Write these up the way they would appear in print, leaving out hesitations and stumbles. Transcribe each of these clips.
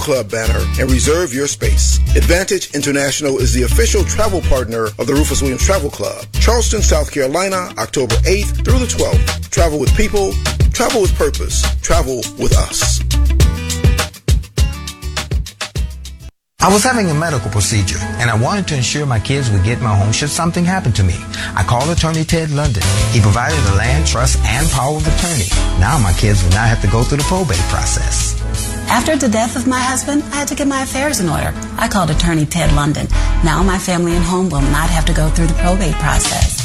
Club banner and reserve your space. Advantage International is the official travel partner of the Rufus Williams Travel Club. Charleston, South Carolina, October 8th through the 12th. Travel with people, travel with purpose, travel with us. I was having a medical procedure, and I wanted to ensure my kids would get my home should something happen to me. I called attorney Ted London. He provided the land, trust, and power of attorney. Now my kids will not have to go through the probate process. After the death of my husband, I had to get my affairs in order. I called attorney Ted London. Now my family and home will not have to go through the probate process.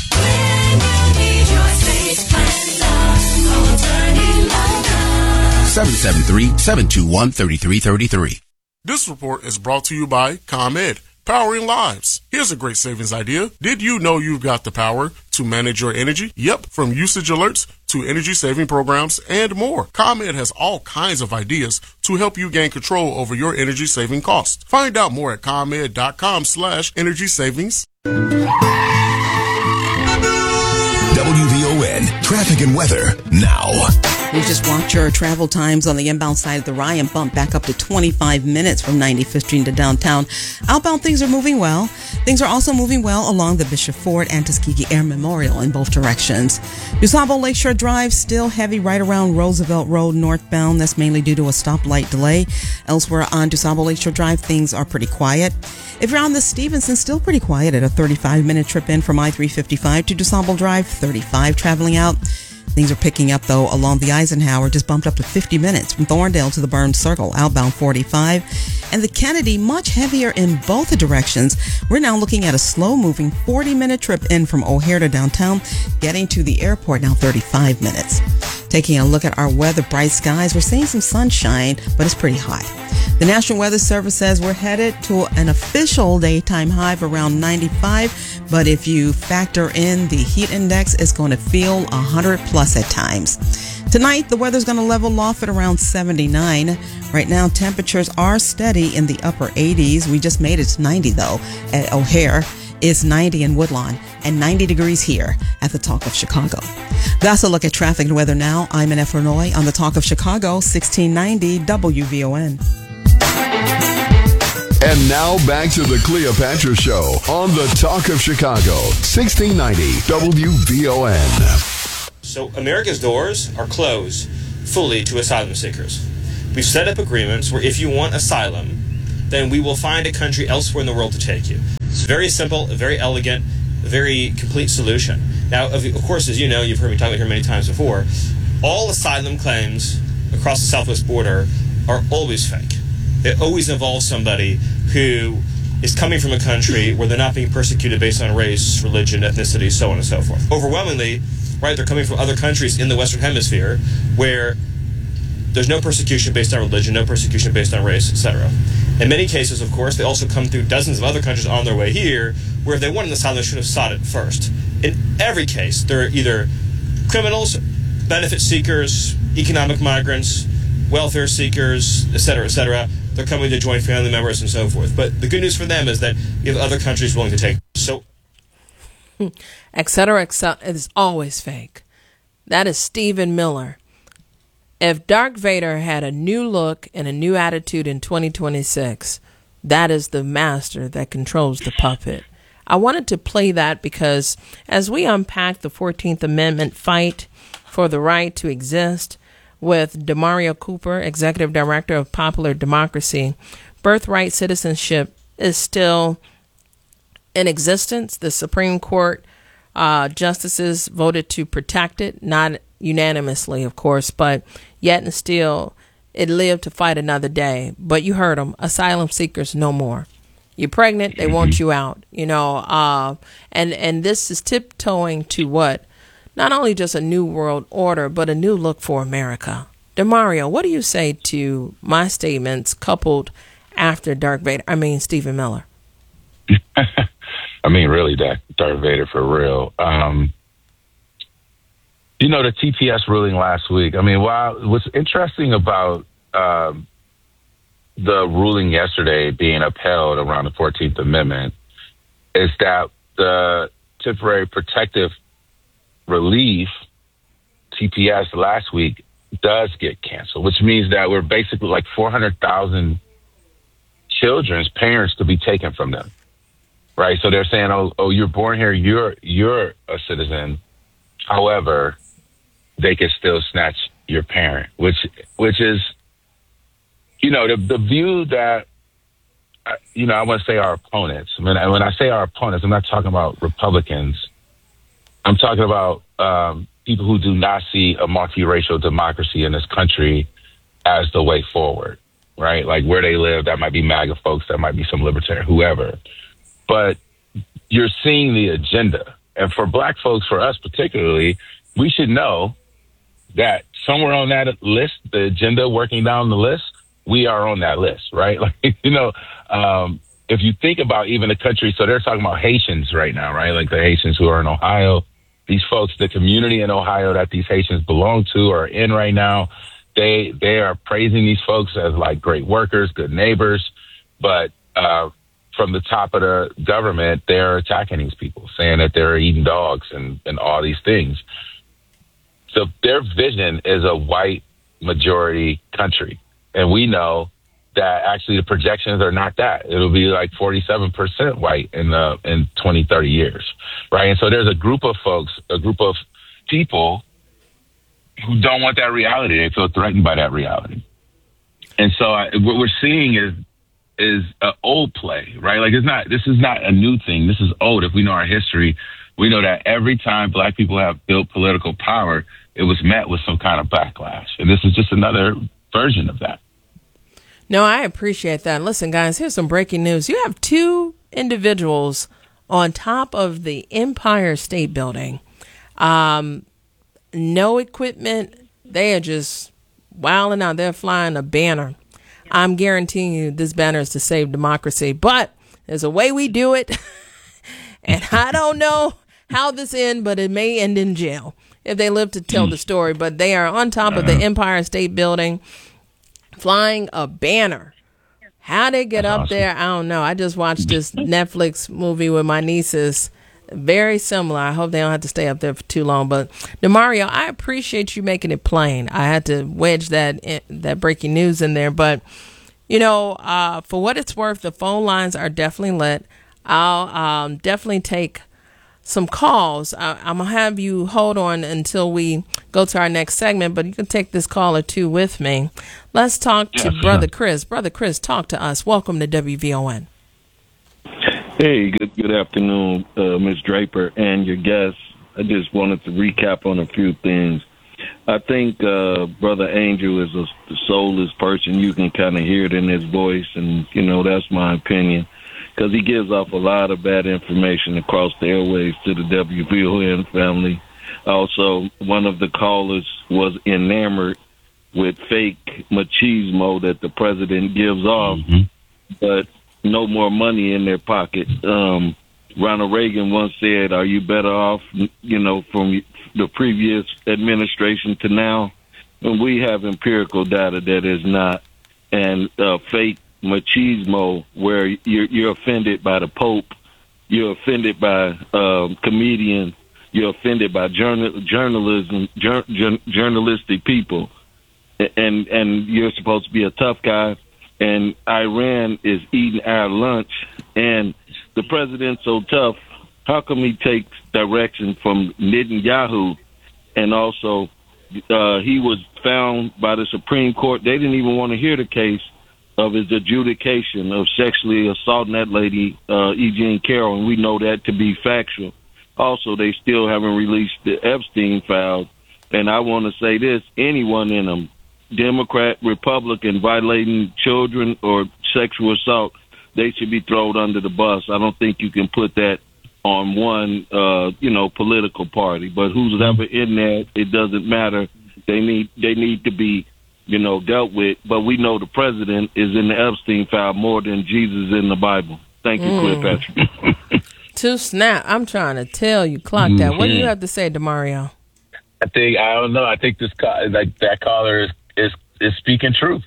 773-721-3333. This report is brought to you by ComEd, powering lives. Here's a great savings idea. Did you know you've got the power to manage your energy? Yep, from usage alerts to energy saving programs and more. ComEd has all kinds of ideas to help you gain control over your energy saving costs. Find out more at ComEd.com/energy savings. WVON traffic and weather now. We just watched your travel times on the inbound side of the Ryan bump back up to 25 minutes from 95th Street to downtown. Outbound, things are moving well. Things are also moving well along the Bishop Ford and Tuskegee Air Memorial in both directions. DuSable Lakeshore Drive still heavy right around Roosevelt Road northbound. That's mainly due to a stoplight delay. Elsewhere on DuSable Lakeshore Drive, things are pretty quiet. If you're on the Stevenson, still pretty quiet at a 35-minute trip in from I-355 to DuSable Drive, 35 traveling out. Things are picking up, though, along the Eisenhower, just bumped up to 50 minutes from Thorndale to the Burns Circle, outbound 45. And the Kennedy, much heavier in both directions. We're now looking at a slow-moving 40-minute trip in from O'Hare to downtown, getting to the airport now 35 minutes. Taking a look at our weather, bright skies. We're seeing some sunshine, but it's pretty hot. The National Weather Service says we're headed to an official daytime high of around 95, but if you factor in the heat index, it's going to feel 100 plus at times. Tonight, the weather's going to level off at around 79. Right now, temperatures are steady in the upper 80s. We just made it to 90, though, at O'Hare. It's 90 in Woodlawn and 90 degrees here at the Talk of Chicago. That's a look at traffic and weather now. I'm Annette Fernoy on the Talk of Chicago, 1690 WVON. And now back to the Cleopatra Show on the Talk of Chicago, 1690 WVON. So America's doors are closed fully to asylum seekers. We've set up agreements where if you want asylum, then we will find a country elsewhere in the world to take you. It's very simple, very elegant, a very complete solution. Now, of course, as you know, you've heard me talk about here many times before, all asylum claims across the southwest border are always fake. It always involves somebody who is coming from a country where they're not being persecuted based on race, religion, ethnicity, so on and so forth. Overwhelmingly, right, they're coming from other countries in the Western Hemisphere where there's no persecution based on religion, no persecution based on race, etc. In many cases, of course, they also come through dozens of other countries on their way here, where if they wanted asylum, they should have sought it first. In every case, they're either criminals, benefit seekers, economic migrants, welfare seekers, etc., etc. They're coming to join family members and so forth. But the good news for them is that you have other countries willing to take them. So, etc., is always fake. That is Stephen Miller. If Darth Vader had a new look and a new attitude in 2026, that is the master that controls the puppet. I wanted to play that because as we unpack the 14th Amendment fight for the right to exist with Demario Cooper, Executive Director of Popular Democracy, birthright citizenship is still in existence. The Supreme Court justices voted to protect it, not unanimously, of course, but yet and still it lived to fight another day. But you heard them, asylum seekers no more. You're pregnant, they want you out, and this is tiptoeing to what? Not only just a new world order, but a new look for America. Demario, what do you say to my statements coupled after Stephen Miller? Really, Darth Vader for real. The TPS ruling last week. What's interesting about the ruling yesterday being upheld around the 14th Amendment is that the temporary protective relief, TPS, last week does get canceled, which means that we're basically like 400,000 children's parents to be taken from them, right? So they're saying, oh, you're born here, you're a citizen. However, they can still snatch your parent, which is, the view that, I want to say our opponents. When I say our opponents, I'm not talking about Republicans. I'm talking about people who do not see a multiracial democracy in this country as the way forward, right? Like where they live, that might be MAGA folks, that might be some libertarian, whoever. But you're seeing the agenda. And for black folks, for us particularly, we should know that somewhere on that list, the agenda working down the list, we are on that list, right? Like, if you think about even the country, so they're talking about Haitians right now, right? Like the Haitians who are in Ohio, these folks, the community in Ohio that these Haitians belong to or in right now, they are praising these folks as like great workers, good neighbors. But from the top of the government, they're attacking these people, saying that they're eating dogs and all these things. So their vision is a white majority country. And we know that actually the projections are not that. It'll be like 47% white in 20, 30 years, right? And so there's a group of folks, a group of people who don't want that reality. They feel threatened by that reality. And so what we're seeing is an old play, right? Like this is not a new thing. This is old. If we know our history, we know that every time black people have built political power, it was met with some kind of backlash. And this is just another version of that. No, I appreciate that. Listen, guys, here's some breaking news. You have two individuals on top of the Empire State Building. No equipment. They are just wilding out. They're flying a banner. I'm guaranteeing you this banner is to save democracy. But there's a way we do it. And I don't know how this ends, but it may end in jail if they live to tell the story. But they are on top of the Empire State Building, flying a banner. How they get up there, I don't know. I just watched this Netflix movie with my nieces. Very similar. I hope they don't have to stay up there for too long. But DeMario, I appreciate you making it plain. I had to wedge that breaking news in there. But, for what it's worth, the phone lines are definitely lit. I'll definitely take some calls. I'm going to have you hold on until we go to our next segment, but you can take this call or two with me. Let's talk to Brother Chris. Brother Chris, talk to us. Welcome to WVON. Hey, good afternoon, Ms. Draper and your guests. I just wanted to recap on a few things. I think Brother Angel is a soulless person. You can kind of hear it in his voice, and, that's my opinion, because he gives off a lot of bad information across the airwaves to the WVON family. Also, one of the callers was enamored with fake machismo that the president gives off, but no more money in their pocket. Ronald Reagan once said, are you better off, from the previous administration to now? And we have empirical data that is not. And fake machismo, where you're offended by the Pope, you're offended by comedians, you're offended by journalistic people, and you're supposed to be a tough guy. And Iran is eating our lunch, and the president's so tough. How come he takes direction from Netanyahu? And also, he was found by the Supreme Court. They didn't even want to hear the case of his adjudication of sexually assaulting that lady, E. Jean Carroll, and we know that to be factual. Also, they still haven't released the Epstein files. And I want to say this, anyone in them, Democrat, Republican, violating children or sexual assault, they should be thrown under the bus. I don't think you can put that on one, political party. But who's ever in there, it doesn't matter. They need to be, dealt with. But we know the president is in the Epstein file more than Jesus in the Bible. Thank you, Cleopatra. To snap. I'm trying to tell you, clock that. What do you have to say, DeMario? I don't know. I think that caller is speaking truth.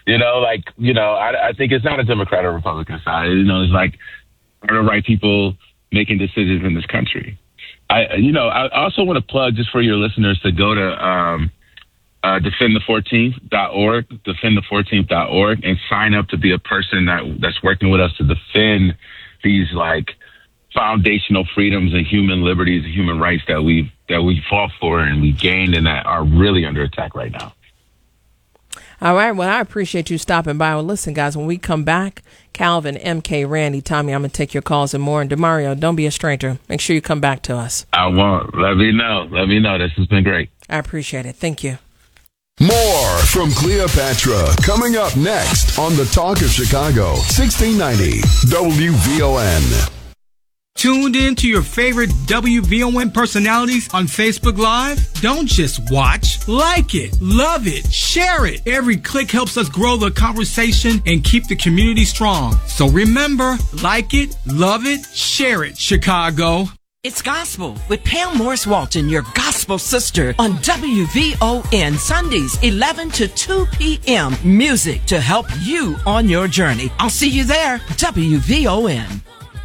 I think it's not a Democrat or Republican side. It's like, are the right people making decisions in this country? I also want to plug, just for your listeners, to go to defendthe14th.org, defendthe14th.org, and sign up to be a person that's working with us to defend these foundational freedoms and human liberties and human rights that we fought for and we gained and that are really under attack right now. All right. Well, I appreciate you stopping by. Well, listen, guys, when we come back, Calvin, MK, Randy, Tommy, I'm going to take your calls and more. And DeMario, don't be a stranger. Make sure you come back to us. I won't. Let me know. This has been great. I appreciate it. Thank you. More from Cleopatra coming up next on the Talk of Chicago, 1690 WVON. Tuned in to your favorite WVON personalities on Facebook Live? Don't just watch, like it, love it, share it. Every click helps us grow the conversation and keep the community strong. So remember, like it, love it, share it, Chicago. It's Gospel with Pam Morris Walton, your gospel sister, on WVON Sundays, 11 to 2 p.m. Music to help you on your journey. I'll see you there, WVON.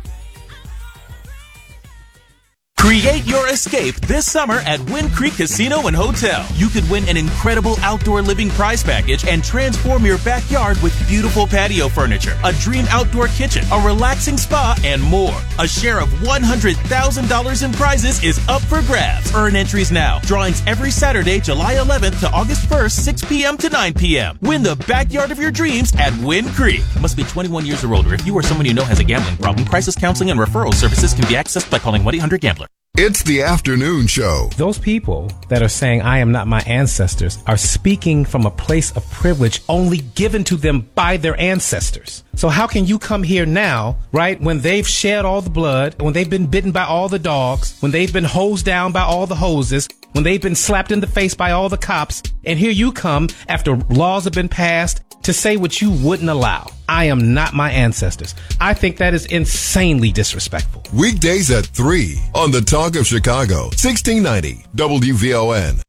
Create your escape this summer at Wind Creek Casino and Hotel. You could win an incredible outdoor living prize package and transform your backyard with beautiful patio furniture, a dream outdoor kitchen, a relaxing spa, and more. A share of $100,000 in prizes is up for grabs. Earn entries now. Drawings every Saturday, July 11th to August 1st, 6 p.m. to 9 p.m. Win the backyard of your dreams at Wind Creek. Must be 21 years or older. If you or someone you know has a gambling problem, crisis counseling and referral services can be accessed by calling 1-800-GAMBLER. It's the afternoon show. Those people that are saying, I am not my ancestors, are speaking from a place of privilege only given to them by their ancestors. So how can you come here now, right, when they've shed all the blood, when they've been bitten by all the dogs, when they've been hosed down by all the hoses, when they've been slapped in the face by all the cops, and here you come after laws have been passed to say what you wouldn't allow. I am not my ancestors. I think that is insanely disrespectful. Weekdays at 3 on the Talk of Chicago, 1690 WVON.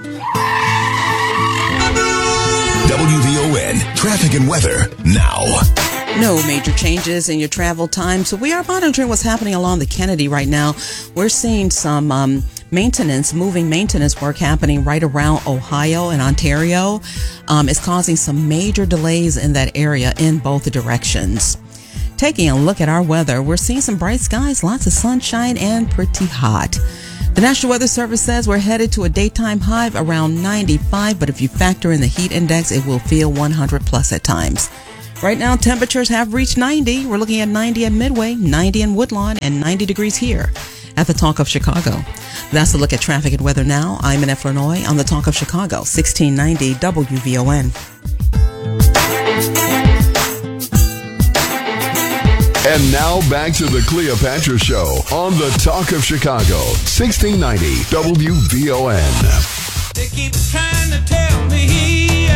WVON traffic and weather now. No major changes in your travel time. So we are monitoring what's happening along the Kennedy right now. We're seeing some moving maintenance work happening right around Ohio and Ontario. It's causing some major delays in that area in both directions. Taking a look at our weather, we're seeing some bright skies, lots of sunshine, and pretty hot. The National Weather Service says we're headed to a daytime high of around 95, but if you factor in the heat index, it will feel 100 plus at times. Right now, temperatures have reached 90. We're looking at 90 at Midway, 90 in Woodlawn, and 90 degrees here at the Talk of Chicago. That's a look at traffic and weather now. I'm Annette Flournoy on the Talk of Chicago, 1690 WVON. And now back to the Cleopatra Show on the Talk of Chicago, 1690 WVON. They keep trying to tell me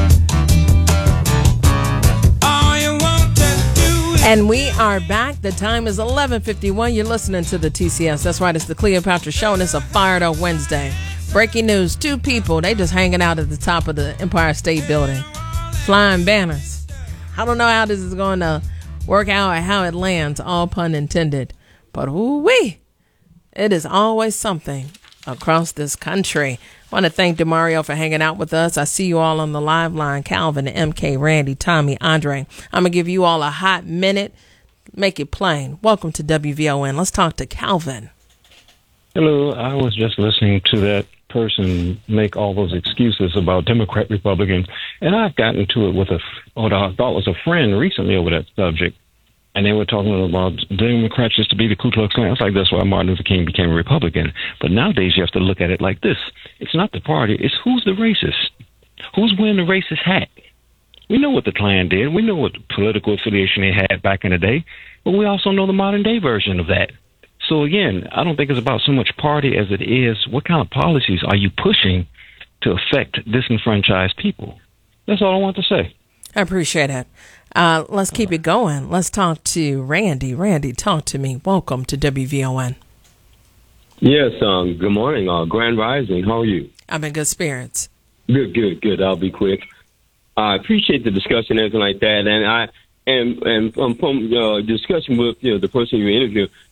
all you want to do is... And we are back. The time is 11:51. You're listening to the TCS. That's right. It's the Cleopatra Show, and it's a Fired Up Wednesday. Breaking news. 2 people, they just hanging out at the top of the Empire State Building, flying banners. I don't know how this is going to work out or how it lands, all pun intended. But ooh-wee, it is always something across this country. I want to thank DeMario for hanging out with us. I see you all on the live line. Calvin, MK, Randy, Tommy, Andre. I'm going to give you all a hot minute. Make it plain. Welcome to WVON. Let's talk to Calvin. Hello. I was just listening to that person make all those excuses about Democrat, Republican, and I've gotten into it with what I thought was a friend recently over that subject, and they were talking about Democrats used to be the Ku Klux Klan. It's like that's why Martin Luther King became a Republican. But nowadays you have to look at it like this: it's not the party; it's who's the racist, who's wearing the racist hat. We know what the Klan did. We know what political affiliation they had back in the day, but we also know the modern day version of that. So again, I don't think it's about so much party as it is what kind of policies are you pushing to affect disenfranchised people. That's all I want to say. I appreciate it. Let's keep it going. Let's talk to Randy. Randy, talk to me. Welcome to WVON. Yes, good morning. Grand Rising. How are you? I'm in good spirits. Good. I'll be quick. I appreciate the discussion and everything like that. And from discussion with the person you interviewed,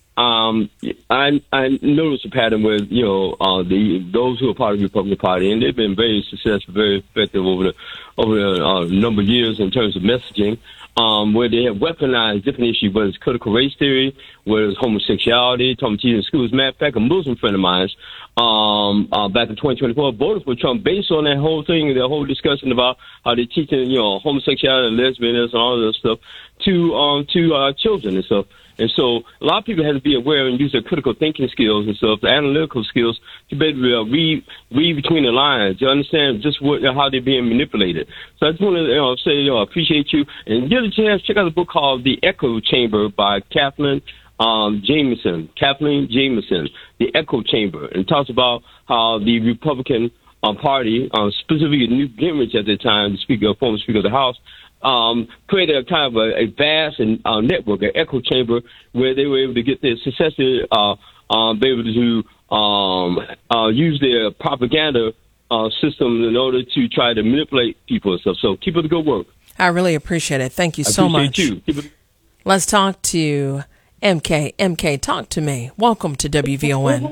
I noticed a pattern with those who are part of the Republican Party, and they've been very successful, very effective over the number of years in terms of messaging, where they have weaponized different issues, whether it's critical race theory, whether it's homosexuality, talking to in schools. Matter of fact, a Muslim friend of mine, back in 2024, voted for Trump based on that whole thing, the whole discussion about how they're teaching, homosexuality and lesbianism and all of that stuff to children and stuff. And so a lot of people have to be aware and use their critical thinking skills and stuff, the analytical skills, to be able to read between the lines, to understand just how they're being manipulated. So I just want to say, I appreciate you. And give a chance, check out the book called The Echo Chamber by Kathleen Jamison, The Echo Chamber. And it talks about how the Republican Party, specifically Newt Gingrich at the time, the former Speaker of the House, created a kind of a vast network, an echo chamber, where they were able to get their success to be able to use their propaganda system in order to try to manipulate people and stuff. So keep up the good work. I really appreciate it. Thank you so much. Let's talk to MK. MK, talk to me. Welcome to WVON.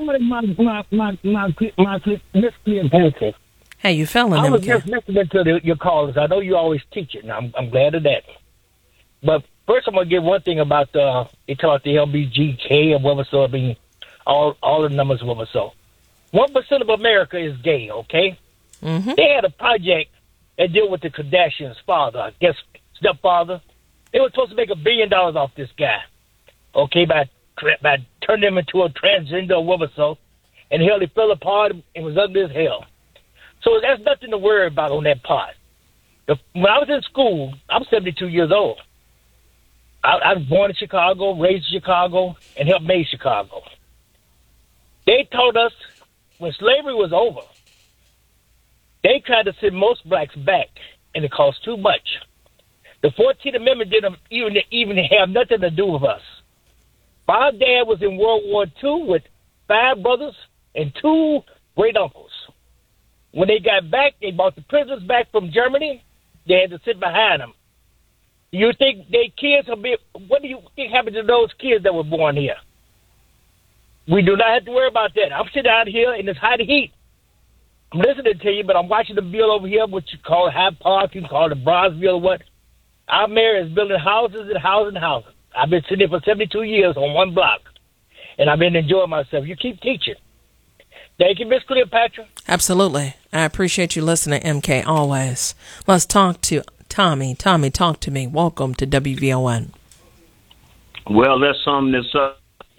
How you feeling, I was MK? just listening to your callers. I know you always teach it, and I'm glad of that. But first, I'm going to give one thing about they talk about the LBGK or whatever, so I mean, all the numbers, whatever. So 1% of America is gay, okay? Mm-hmm. They had a project that dealt with the Kardashians' father, I guess stepfather. They were supposed to make $1 billion off this guy, okay, by turning him into a transgender or whatever, so. And hell, he fell apart and was ugly as hell. So there's nothing to worry about on that part. When I was in school, I'm 72 years old. I was born in Chicago, raised in Chicago, and helped make Chicago. They told us when slavery was over, they tried to send most blacks back, and it cost too much. The 14th Amendment didn't even have nothing to do with us. My dad was in World War II with 5 brothers and 2 great uncles. When they got back, they brought the prisoners back from Germany. They had to sit behind them. You think their kids will be? What do you think happened to those kids that were born here? We do not have to worry about that. I'm sitting out here in this hot heat. I'm listening to you, but I'm watching the bill over here, what you call Hyde Park, you can call it Bronzeville or what. Our mayor is building houses and houses and houses. I've been sitting there for 72 years on one block, and I've been enjoying myself. You keep teaching. Thank you, Miss Cleopatra. Absolutely. I appreciate you listening, MK, always. Let's talk to Tommy. Tommy, talk to me. Welcome to WVON. Well, that's something that's